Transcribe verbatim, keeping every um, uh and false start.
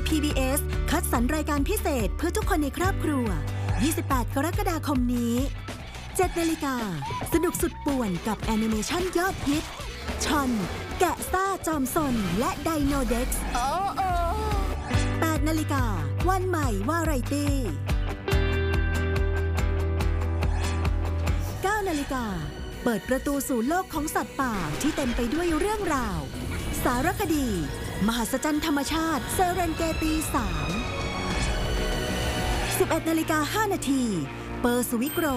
พี บี เอส คัดสรรรายการพิเศษเพื่อทุกคนในครอบครัว ยี่สิบแปด กรกฎาคมนี้ เจ็ด นาฬิกา สนุกสุดป่วนกับแอนิเมชันยอดฮิตชอน แกะซ่าจอมซนและไดโนเด็กซ์โอ้โอ้แปด นาฬิกา วันใหม่วาไรตี้ เก้า นาฬิกา เปิดประตูสู่โลกของสัตว์ป่าที่เต็มไปด้วยเรื่องราว สารคดี มหัศจรรย์ธรรมชาติเซเรนเกตี สาม สิบเอ็ด นาฬิกา ห้า นาที เปอร์สวิโกร